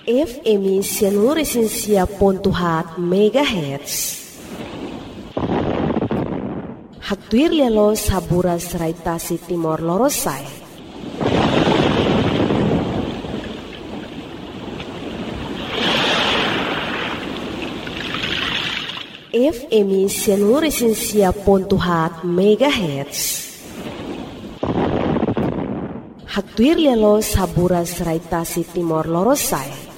FM 106.7 MHz. Hatuir lelo saburas raitasi Timor Lorosai. FM 106.7 MHz. Hatuir lelo saburas raitasi Timor Lorosai.